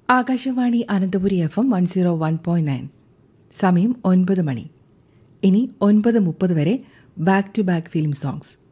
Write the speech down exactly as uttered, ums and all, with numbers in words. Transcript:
Akashvani Ananthapuri F M one zero one point nine. സമയം ഒൻപത് മണി. ഇനി ഒൻപത് മുപ്പത് വരെ back to back film songs.